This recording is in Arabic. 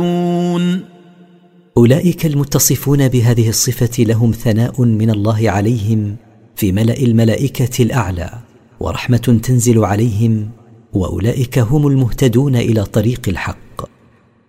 أولئك المتصفون بهذه الصفة لهم ثناء من الله عليهم في ملأ الملائكة الأعلى، ورحمة تنزل عليهم، وأولئك هم المهتدون إلى طريق الحق.